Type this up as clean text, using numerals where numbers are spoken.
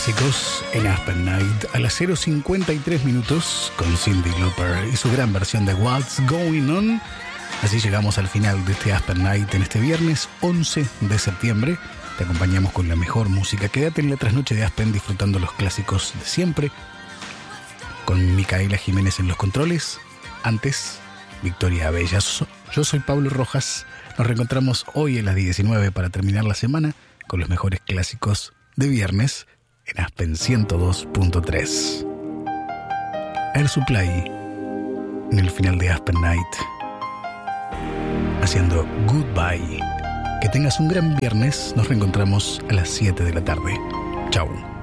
clásicos en Aspen Night a las 0:53 minutos con Cyndi Lauper y su gran versión de What's Going On. Así llegamos al final de este Aspen Night en este viernes 11 de septiembre. Te acompañamos con la mejor música. Quédate en la trasnoche de Aspen disfrutando los clásicos de siempre. Con Micaela Jiménez en los controles. Antes, Victoria Abella. Yo soy Pablo Rojas. Nos reencontramos hoy a las 19 para terminar la semana con los mejores clásicos de viernes en Aspen 102.3. Air Supply en el final de Aspen Night haciendo Goodbye. Que tengas un gran viernes. Nos reencontramos a las 7 de la tarde. Chau.